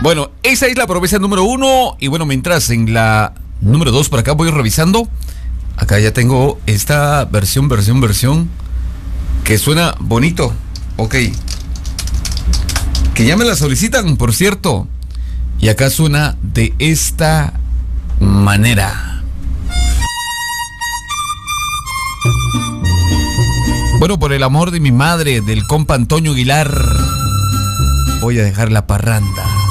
Bueno, esa es la promesa número 1. Y bueno, mientras en la número 2 por acá voy revisando. Acá ya tengo esta versión que suena bonito. Ok. Que ya me la solicitan, por cierto. Y acá suena de esta manera. Bueno, por el amor de mi madre, del compa Antonio Aguilar, voy a dejar la parranda.